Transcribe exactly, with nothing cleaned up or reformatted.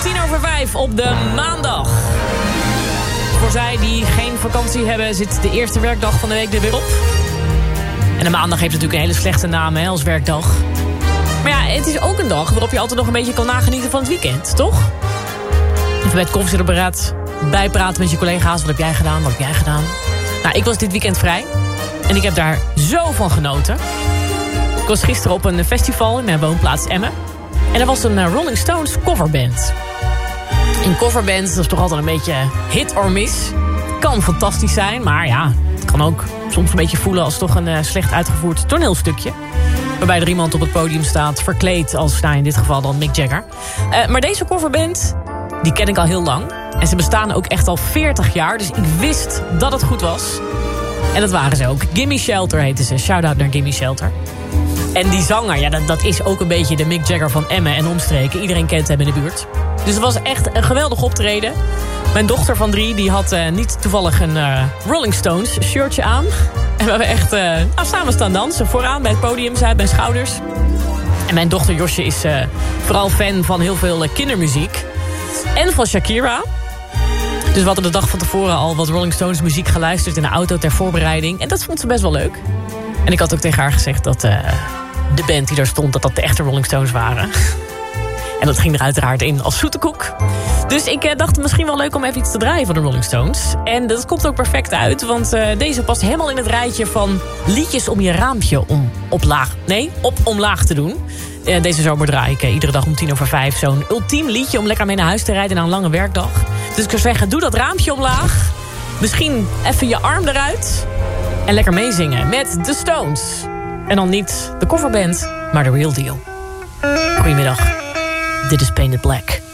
tien over vijf op de maandag. Voor zij die geen vakantie hebben, zit de eerste werkdag van de week er weer op. En de maandag heeft natuurlijk een hele slechte naam, hè, als werkdag. Maar ja, het is ook een dag waarop je altijd nog een beetje kan nagenieten van het weekend, toch? Even bij het koffiezetapparaat bijpraten met je collega's. Wat heb jij gedaan, wat heb jij gedaan? Nou, ik was dit weekend vrij. En ik heb daar zo van genoten. Ik was gisteren op een festival in mijn woonplaats Emmen. En er was een Rolling Stones coverband. Een coverband, dat is toch altijd een beetje hit or miss. Kan fantastisch zijn, maar ja, het kan ook soms een beetje voelen als toch een uh, slecht uitgevoerd toneelstukje. Waarbij er iemand op het podium staat verkleed als, nou in dit geval dan Mick Jagger. Uh, maar deze coverband, die ken ik al heel lang. En ze bestaan ook echt al veertig jaar, dus ik wist dat het goed was. En dat waren ze ook. Gimme Shelter heette ze. Shout-out naar Gimme Shelter. En die zanger, ja, dat, dat is ook een beetje de Mick Jagger van Emmen en omstreken. Iedereen kent hem in de buurt. Dus het was echt een geweldig optreden. Mijn dochter van drie, die had uh, niet toevallig een uh, Rolling Stones shirtje aan. En we hebben echt uh, nou, samen staan dansen. Vooraan bij het podium, zij bij schouders. En mijn dochter Josje is uh, vooral fan van heel veel uh, kindermuziek. En van Shakira. Dus we hadden de dag van tevoren al wat Rolling Stones muziek geluisterd in de auto ter voorbereiding. En dat vond ze best wel leuk. En ik had ook tegen haar gezegd dat uh, de band die daar stond, dat dat de echte Rolling Stones waren. En dat ging er uiteraard in als zoete koek. Dus ik uh, dacht misschien wel leuk om even iets te draaien van de Rolling Stones. En dat komt ook perfect uit, want uh, deze past helemaal in het rijtje van liedjes om je raampje om op laag, nee, op omlaag te doen. Uh, deze zomer draai ik uh, iedere dag om tien over vijf zo'n ultiem liedje om lekker mee naar huis te rijden na een lange werkdag. Dus ik zou zeggen, doe dat raampje omlaag. Misschien even je arm eruit. En lekker meezingen met The Stones. En dan niet de coverband, maar de real deal. Goedemiddag, dit is Painted Black.